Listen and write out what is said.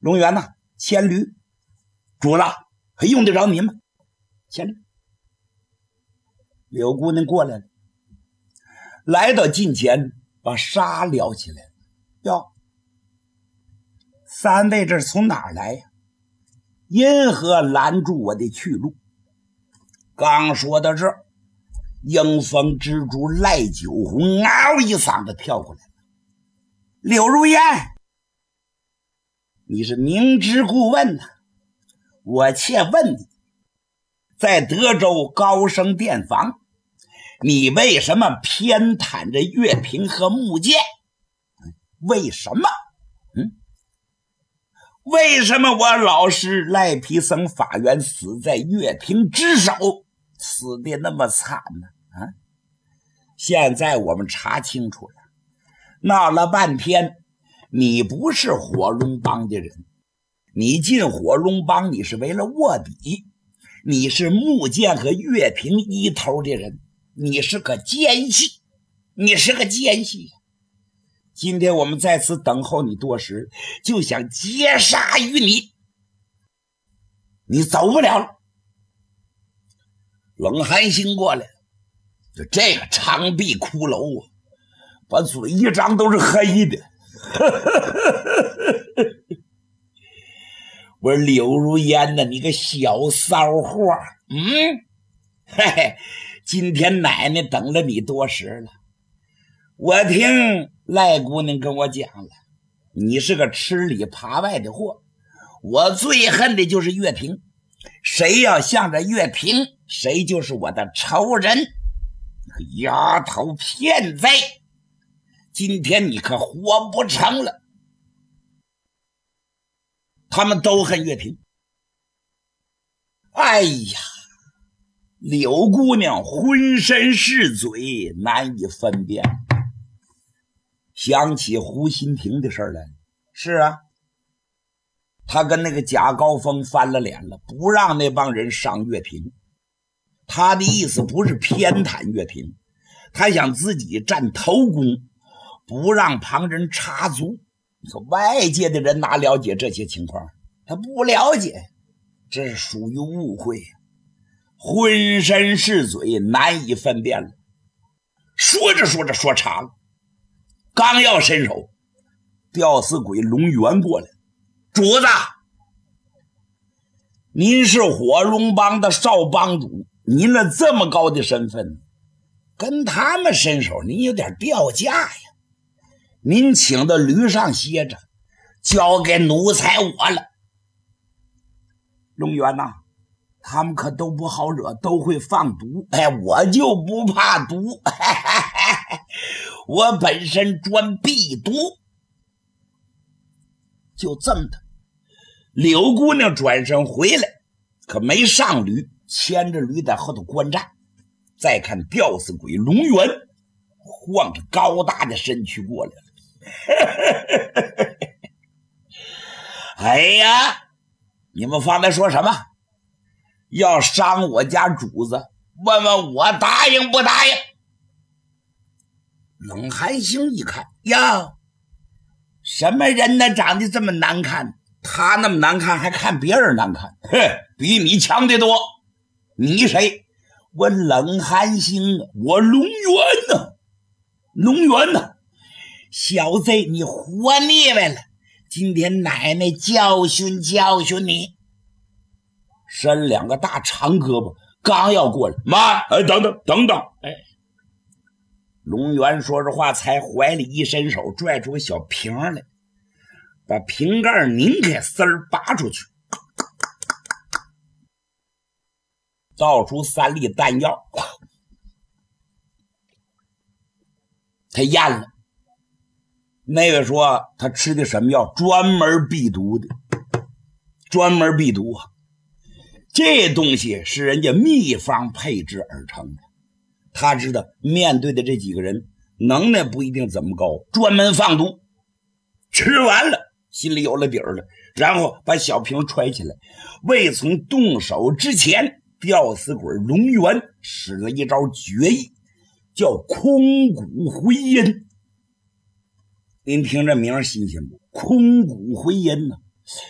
龙源呐，牵驴。主子，还用得着您吗？牵驴。柳姑娘过来了，来到近前，把纱撩起来了。哟，三位这是从哪儿来呀？因何拦住我的去路？刚说到这儿，迎风蜘蛛赖九红嗷一嗓子跳过来了。柳如烟，你是明知故问呐！我且问你，在德州高升殿房，你为什么偏袒着乐平和木剑？为什么？为什么我老师赖皮僧法源死在乐平之手，死得那么惨呢？现在我们查清楚了，闹了半天，你不是火龙帮的人，你进火龙帮你是为了卧底，你是木剑和乐平一头的人，你是个奸细，你是个奸细。今天我们在此等候你多时，就想截杀于你，你走不了了。冷寒星过来了，就这个长臂骷髅啊，把嘴一张都是黑的。我说柳如烟呢，你个小骚货，嘿嘿，今天奶奶等了你多时了。我听赖姑娘跟我讲了，你是个吃里扒外的货。我最恨的就是乐平，谁要向着乐平，谁就是我的仇人。丫头骗贼，今天你可活不成了。他们都恨乐平。哎呀，柳姑娘浑身是嘴，难以分辨。想起胡新平的事来，是啊，他跟那个贾高峰翻了脸了，不让那帮人上乐平。他的意思不是偏袒乐平，他想自己占头功，不让旁人插足。你说外界的人哪了解这些情况？他不了解，这是属于误会，浑身是嘴，难以分辨了。说着说着说岔了，刚要伸手，吊死鬼龙源过来，主子，您是火龙帮的少帮主，您了这么高的身份，跟他们伸手您有点掉价呀。您请到驴上歇着，交给奴才我了。龙源呐，他们可都不好惹，都会放毒。我就不怕毒，我本身专避毒。就这么的，柳姑娘转身回来，可没上驴，牵着驴在后头观战。再看吊死鬼龙源晃着高大的身躯过来了。哎呀，你们方才说什么？要伤我家主子，问问我答应不答应？冷寒星一看，呀，什么人呢？长得这么难看，他那么难看还看别人难看，比你强得多。你谁？我冷寒星啊，我龙源呢？龙源呢？小贼，你活腻歪了！今天奶奶教训教训你。伸两个大长胳膊，刚要过来，妈，等等，龙源说着话，才怀里一伸手，拽出个小瓶来，把瓶盖拧开，丝儿拔出去，倒出3粒弹药，他咽了。那位说他吃的什么药？专门避毒的，专门避毒啊！这东西是人家秘方配制而成的。他知道面对的这几个人能耐不一定怎么高，专门放毒。吃完了，心里有了底儿了，然后把小瓶揣起来。未从动手之前，吊死鬼龙源使了一招绝艺，叫空谷回音。您听这名新鲜不？空谷回音呢？